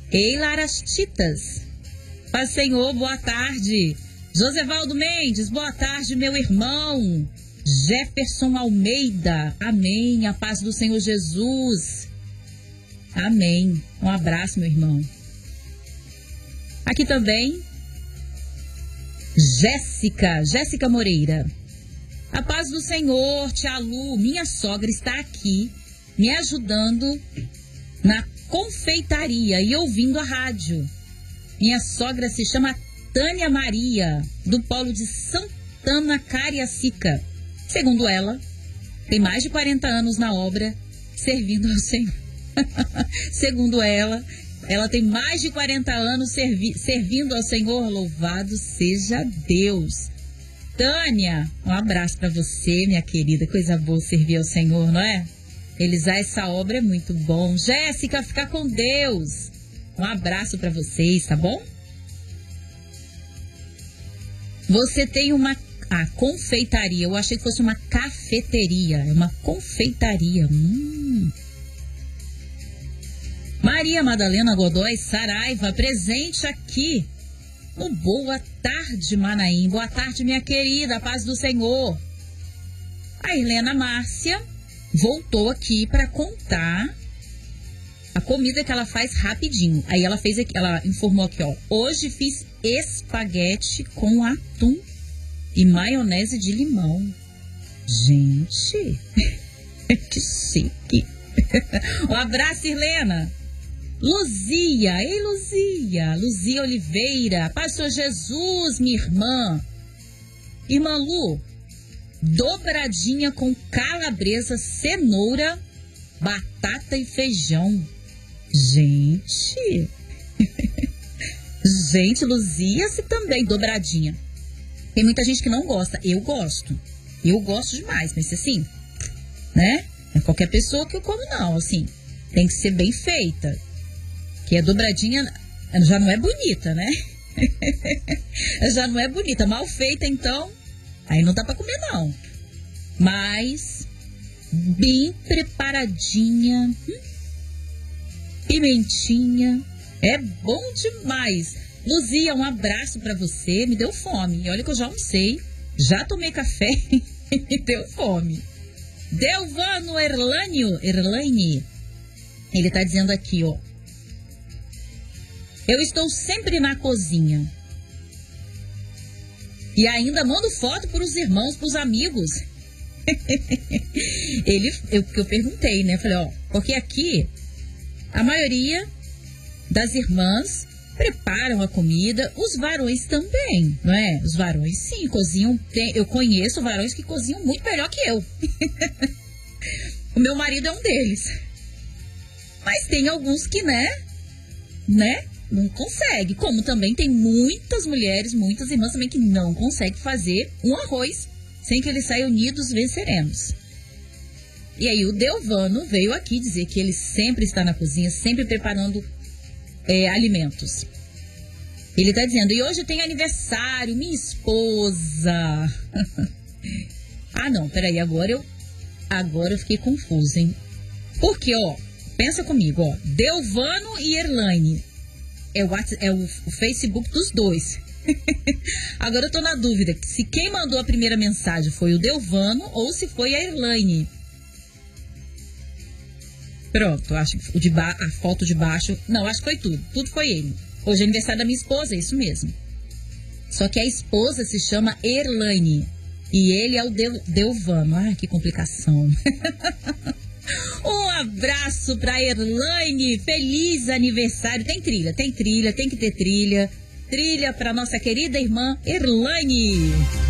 Ei, Larastitas. Paz, Senhor, boa tarde. Josevaldo Mendes, boa tarde, meu irmão. Jefferson Almeida, amém. A paz do Senhor Jesus. Amém. Um abraço, meu irmão. Aqui também, Jéssica Moreira. A paz do Senhor, tia Lu, minha sogra está aqui me ajudando na confeitaria e ouvindo a rádio. Minha sogra se chama Tânia Maria, do Polo de Santana, Cariacica. Segundo ela, tem mais de 40 anos na obra, servindo ao Senhor. Segundo ela tem mais de 40 anos servindo ao Senhor. Louvado seja Deus. Tânia, um abraço para você, minha querida. Coisa boa servir ao Senhor, não é? Realizar essa obra é muito bom. Jéssica, fica com Deus. Um abraço para vocês, tá bom? Você tem uma confeitaria. Eu achei que fosse uma cafeteria. É uma confeitaria. Maria Madalena Godoy Saraiva, presente aqui no Boa Tarde, Manaim. Boa tarde, minha querida. Paz do Senhor. A Helena Márcia voltou aqui para contar a comida que ela faz rapidinho. Aí ela fez aqui, ela informou aqui, ó. Hoje fiz espaguete com atum e maionese de limão. Gente, que chique. Um abraço, Helena. Luzia, ei Luzia Oliveira, Pastor Jesus, minha irmã. Irmã Lu, dobradinha com calabresa, cenoura, batata e feijão. Gente, Luzia, se também, dobradinha. Tem muita gente que não gosta, eu gosto demais, mas assim, né? Não é qualquer pessoa que eu como não, assim, tem que ser bem feita. Que a dobradinha já não é bonita, né? Já não é bonita. Mal feita, então, aí não dá pra comer, não. Mas, bem preparadinha, pimentinha, é bom demais. Luzia, um abraço pra você. Me deu fome. E olha que eu já almocei, já tomei café e me deu fome. Delvano Erlaine, ele tá dizendo aqui, ó. Eu estou sempre na cozinha. E ainda mando foto para os irmãos, para os amigos. Eu perguntei, né? Falei, ó, porque aqui a maioria das irmãs preparam a comida, os varões também, não é? Os varões, sim, cozinham. Eu conheço varões que cozinham muito melhor que eu. O meu marido é um deles. Mas tem alguns que, né? Não consegue, como também tem muitas mulheres, muitas irmãs também que não conseguem fazer um arroz sem que ele saia unidos venceremos. E aí o Delvano veio aqui dizer que ele sempre está na cozinha, sempre preparando alimentos. Ele está dizendo, e hoje tem aniversário, minha esposa. Ah não, peraí, agora eu fiquei confusa, hein? Porque, ó, pensa comigo, ó, Delvano e Erlaine. É o Facebook dos dois. Agora eu tô na dúvida se quem mandou a primeira mensagem foi o Delvano ou se foi a Erlaine. Pronto, acho que a foto de baixo. Não, acho que foi tudo. Tudo foi ele. Hoje é aniversário da minha esposa, é isso mesmo. Só que a esposa se chama Erlaine e ele é o Delvano. Ah, que complicação. Um abraço pra Erlaine, feliz aniversário. Tem que ter trilha. Trilha pra nossa querida irmã Erlaine.